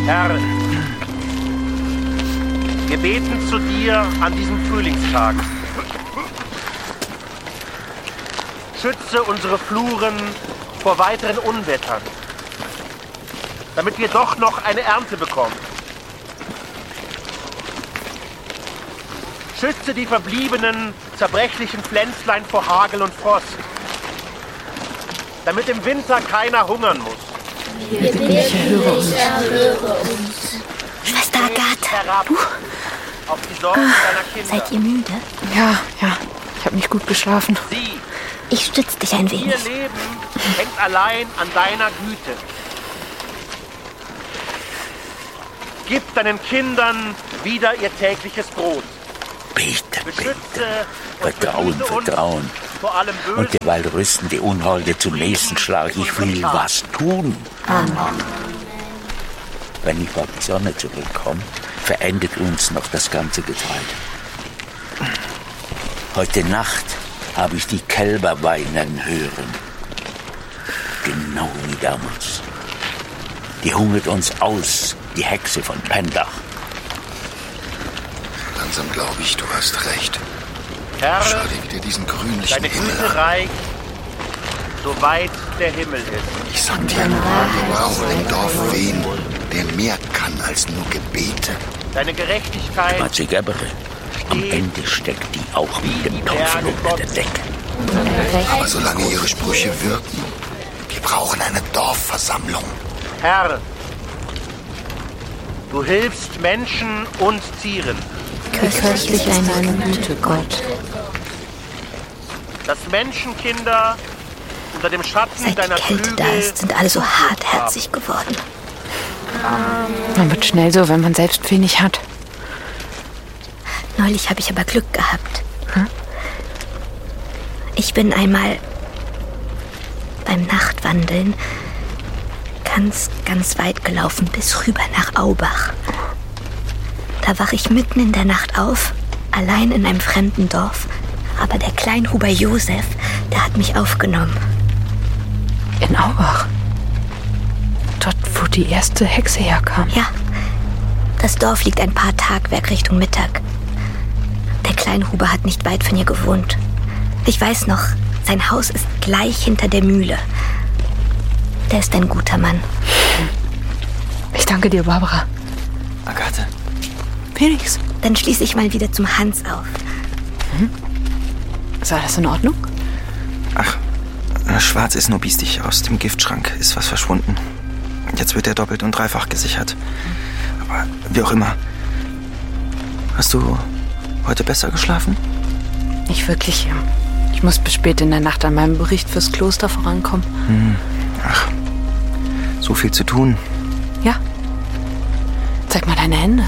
Herr, wir beten zu dir an diesem Frühlingstag. Schütze unsere Fluren vor weiteren Unwettern, damit wir doch noch eine Ernte bekommen. Schütze die verbliebenen, zerbrechlichen Pflänzlein vor Hagel und Frost, damit im Winter keiner hungern muss. Wir bitten dich, erhöre uns. Schwester Agathe, auf die Sorgen deiner Kinder. Seid ihr müde? Ja, ich habe nicht gut geschlafen. Ich stütze dich ein wenig. Ihr Leben hängt allein an deiner Güte. Gib deinen Kindern wieder ihr tägliches Brot. Bete, Beschütze Vertrauen. Vor allem Bösen. Und derweil rüsten die Unholde zum nächsten Schlag. Ich will was tun. Amen. Wenn ich auf die Sonne zurückkomme, verendet uns noch das ganze Getreide. Heute Nacht habe ich die Kälber weinen hören. Genau wie damals. Die hungert uns aus, die Hexe von Pendach. Langsam glaube ich, du hast recht. Herr, schau dir wieder diesen grünlichen deine Himmel Güte an. reicht, soweit der Himmel ist. Ich sag dir, wir brauchen im Dorf wen, der mehr kann als nur Gebete. Deine Gerechtigkeit Mazigabere. Am Ende steckt die auch mit dem Teufel unter der Decke. Aber solange ihre Sprüche wirken, wir brauchen eine Dorfversammlung. Herr, du hilfst Menschen und Tieren. Wie köstlich deine Güte, Gott. Dass Menschenkinder unter dem Schatten Seit die deiner Kälte da Flügel ist, sind alle so hartherzig geworden. Man wird schnell so, wenn man selbst wenig hat. Neulich habe ich aber Glück gehabt. Ich bin einmal beim Nachtwandeln ganz weit gelaufen, bis rüber nach Aubach. Da wach ich mitten in der Nacht auf, allein in einem fremden Dorf. Aber der Kleinhuber Josef, der hat mich aufgenommen. In Aubach? Dort, wo die erste Hexe herkam? Ja, das Dorf liegt ein paar Tagwerk Richtung Mittag. Der Kleinhuber hat nicht weit von hier gewohnt. Ich weiß noch, sein Haus ist gleich hinter der Mühle. Der ist ein guter Mann. Ich danke dir, Barbara. Agathe. Felix. Dann schließe ich mal wieder zum Hans auf. Ist alles in Ordnung? Ach, schwarz ist nur biestig. Aus dem Giftschrank ist was verschwunden. Jetzt wird er doppelt und dreifach gesichert. Aber wie auch immer. Hast du heute besser geschlafen? Nicht wirklich. Ich muss bis spät in der Nacht an meinem Bericht fürs Kloster vorankommen. Ach, so viel zu tun. Ja. Zeig mal deine Hände.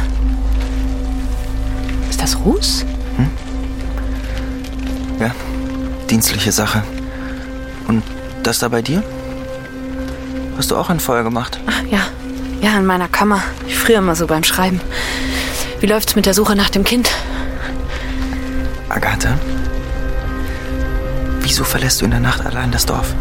Ist das Ruß? Ja, dienstliche Sache. Und das da bei dir? Hast du auch ein Feuer gemacht? Ach, ja. Ja, in meiner Kammer. Ich friere immer so beim Schreiben. Wie läuft's mit der Suche nach dem Kind? Agathe? Wieso verlässt du in der Nacht allein das Dorf?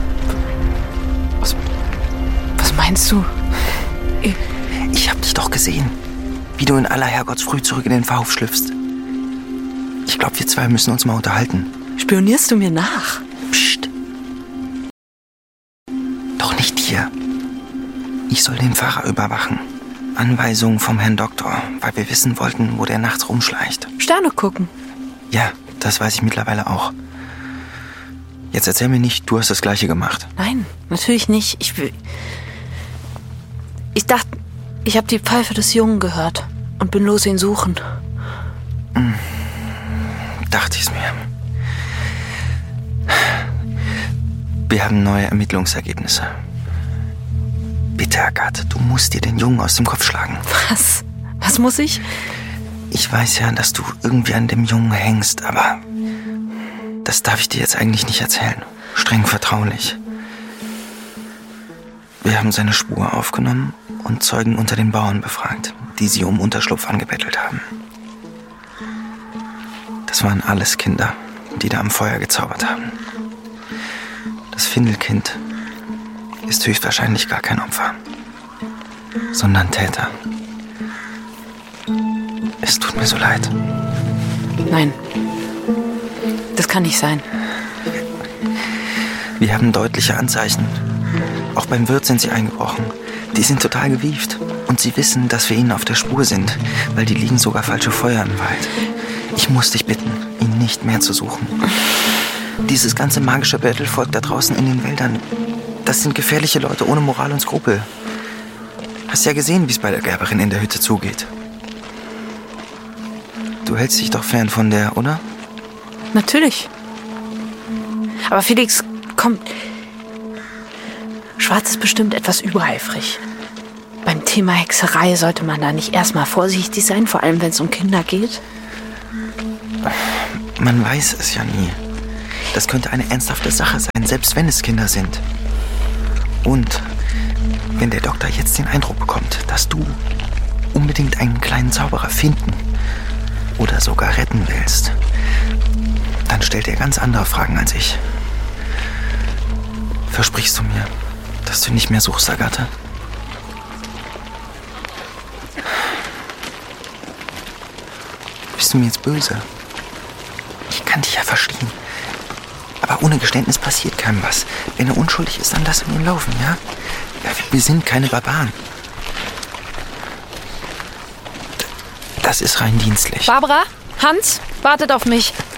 Was meinst du? Ich hab dich doch gesehen. Wie du in aller Herrgottsfrüh zurück in den Verhof schlüpfst. Ich glaube, wir zwei müssen uns mal unterhalten. Spionierst du mir nach? Psst. Doch nicht hier. Ich soll den Pfarrer überwachen. Anweisungen vom Herrn Doktor, weil wir wissen wollten, wo der nachts rumschleicht. Sterne gucken. Ja, das weiß ich mittlerweile auch. Jetzt erzähl mir nicht, du hast das Gleiche gemacht. Nein, natürlich nicht. Ich dachte, ich habe die Pfeife des Jungen gehört und bin los ihn suchen. Dachte ich's mir. Wir haben neue Ermittlungsergebnisse. Bitte, Agathe, du musst dir den Jungen aus dem Kopf schlagen. Was? Was muss ich? Ich weiß ja, dass du irgendwie an dem Jungen hängst, aber das darf ich dir jetzt eigentlich nicht erzählen. Streng vertraulich. Wir haben seine Spur aufgenommen und Zeugen unter den Bauern befragt, die sie um Unterschlupf angebettelt haben. Das waren alles Kinder, die da am Feuer gezaubert haben. Das Findelkind ist höchstwahrscheinlich gar kein Opfer. sondern Täter. Es tut mir so leid. Nein, das kann nicht sein. Wir haben deutliche Anzeichen. Auch beim Wirt sind sie eingebrochen. Die sind total gewieft. Und sie wissen, dass wir ihnen auf der Spur sind, weil die liegen sogar falsche Feuer im Wald. Ich muss dich bitten, ihn nicht mehr zu suchen. Dieses ganze magische Bettelvolk da draußen in den Wäldern, das sind gefährliche Leute ohne Moral und Skrupel. Hast ja gesehen, wie es bei der Gerberin in der Hütte zugeht. Du hältst dich doch fern von der, oder? Natürlich. Aber Felix, komm. Schwarz ist bestimmt etwas übereifrig. Beim Thema Hexerei sollte man da nicht erstmal vorsichtig sein, vor allem wenn es um Kinder geht? Man weiß es ja nie. Das könnte eine ernsthafte Sache sein, selbst wenn es Kinder sind. Und wenn der Doktor jetzt den Eindruck bekommt, dass du unbedingt einen kleinen Zauberer finden oder sogar retten willst, dann stellt er ganz andere Fragen als ich. Versprichst du mir, dass du nicht mehr suchst, Agathe? Bist du mir jetzt böse? Ich kann dich ja verstehen. Aber ohne Geständnis passiert keinem was. Wenn er unschuldig ist, dann lass ihn laufen, ja? Wir sind keine Barbaren. Das ist rein dienstlich. Barbara, Hans, wartet auf mich.